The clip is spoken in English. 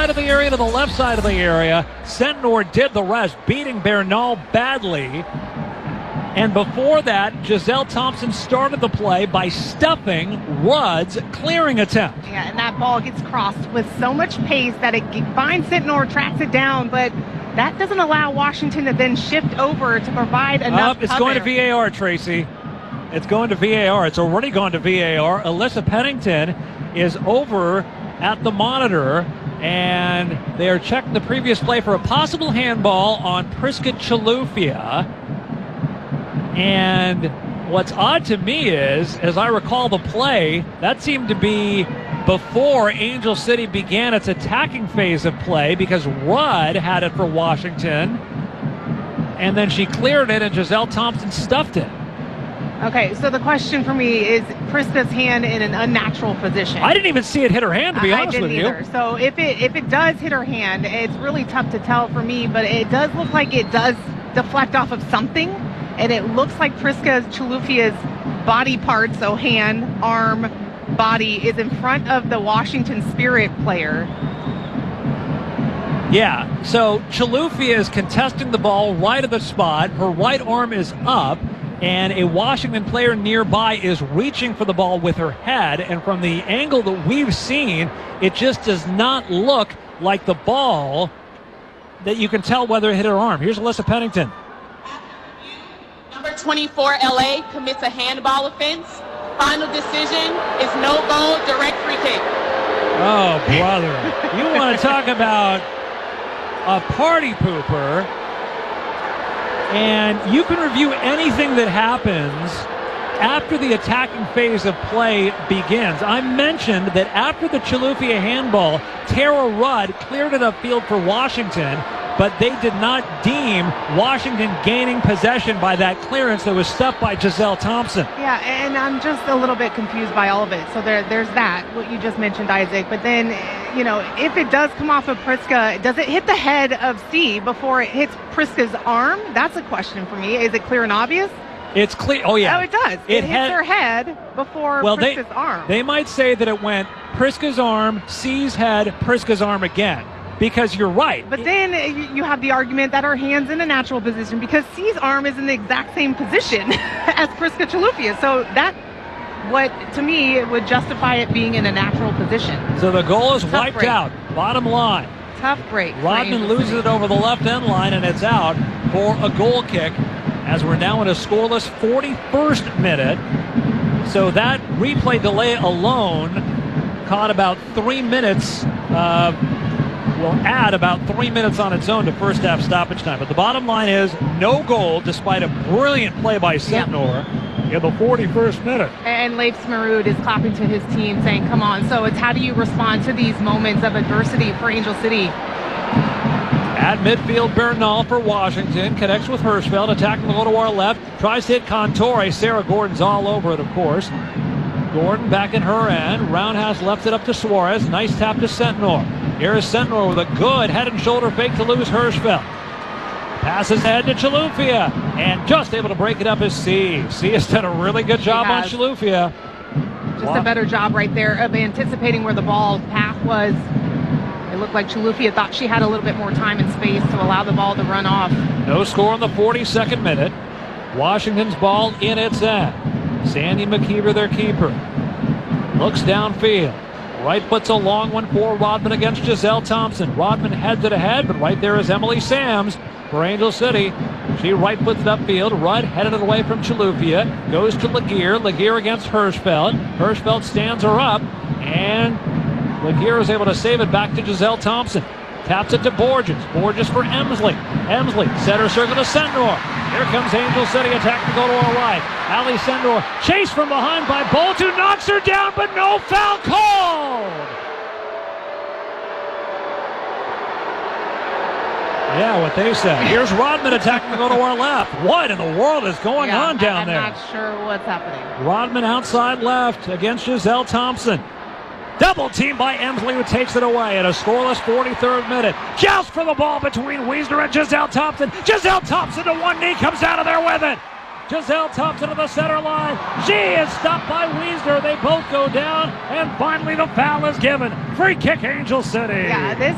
side of the area to the left side of the area. Sentnor did the rest, beating Bernal badly. And before that, Giselle Thompson started the play by stuffing Rudd's clearing attempt. Yeah, and that ball gets crossed with so much pace that it finds Sentnor, tracks it down, but that doesn't allow Washington to then shift over to provide enough It's going to VAR, Tracy. It's going to VAR. It's already gone to VAR. Alyssa Pennington is over at the monitor, and they are checking the previous play for a possible handball on Priska Chilufya. And what's odd to me is, as I recall the play, that seemed to be before Angel City began its attacking phase of play, because Rudd had it for Washington, and then she cleared it and Giselle Thompson stuffed it. Okay, so the question for me is Priska's hand in an unnatural position. I didn't even see it hit her hand, to be honest with you. I didn't either. So if it does hit her hand, it's really tough to tell for me, but it does look like it does deflect off of something. And it looks like Priska Chilufya's body part, so hand, arm, body, is in front of the Washington Spirit player. Yeah, so Chilufya is contesting the ball right at the spot. Her right arm is up, and a Washington player nearby is reaching for the ball with her head. And from the angle that we've seen, it just does not look like the ball that you can tell whether it hit her arm. Here's Alyssa Pennington. Number 24, LA, commits a handball offense. Final decision is no goal, direct free kick. Oh, brother. You want to talk about a party pooper, and you can review anything that happens after the attacking phase of play begins. I mentioned that after the Chilufya handball, Tara Rudd cleared it upfield for Washington, but they did not deem Washington gaining possession by that clearance that was stuffed by Giselle Thompson. Yeah, and I'm just a little bit confused by all of it. So there's that, what you just mentioned, Isaac. But then, if it does come off of Priska, does it hit the head of C before it hits Priska's arm? That's a question for me. Is it clear and obvious? It's clear. Oh, yeah. Oh, it does. It hits her head before Priska's arm. They might say that it went Priska's arm, C's head, Priska's arm again. Because you're right. But then you have the argument that her hand's in a natural position because C's arm is in the exact same position as Priska Chilufya. So that, to me, would justify it being in a natural position. So the goal is wiped out. Bottom line. Tough break. Rodman loses it over the left end line, and it's out for a goal kick as we're now in a scoreless 41st minute. So that replay delay alone caught about 3 minutes will add about 3 minutes on its own to first half stoppage time. But the bottom line is no goal despite a brilliant play by Sentnor in the 41st minute. And Leif Smarud is clapping to his team saying, come on. So it's how do you respond to these moments of adversity for Angel City? At midfield, Bernal for Washington connects with Hirschfeld, attacking the goal to our left, tries to hit Contore. Sarah Gordon's all over it, of course. Gordon back in her end. Roundhouse left it up to Suarez. Nice tap to Sentnor. Here is Sentnor with a good head and shoulder fake to Luz Hirschfeld. Passes ahead to Chilufya, and just able to break it up is C. C has done a really good job on Chilufya. Just a better job right there of anticipating where the ball path was. It looked like Chilufya thought she had a little bit more time and space to allow the ball to run off. No score in the 42nd minute. Washington's ball in its end. Sandy McKeever, their keeper, looks downfield. Right puts a long one for Rodman against Giselle Thompson. Rodman heads it ahead, but right there is Emily Sams for Angel City. She right puts it upfield. Rudd headed it away from Chilufya. Goes to Laguerre. Laguerre against Hirschfeld. Hirschfeld stands her up, and Laguerre is able to save it back to Giselle Thompson. Taps it to Borges. Borges for Emsley. Emsley, center circle to Sentnor. Here comes Angel City, attack to go to our right. Ali Sentnor, chased from behind by Bolt, who knocks her down, but no foul called! Yeah, what they said. Here's Rodman attacking to go to our left. What in the world is going on down there? I'm not sure what's happening. Rodman outside left against Giselle Thompson. Double team by Emsley, who takes it away at a scoreless 43rd minute. Joust for the ball between Wiesner and Giselle Thompson. Giselle Thompson to one knee, comes out of there with it. Giselle Thompson to the center line. She is stopped by Wiesner. They both go down, and finally the foul is given. Free kick, Angel City. Yeah, this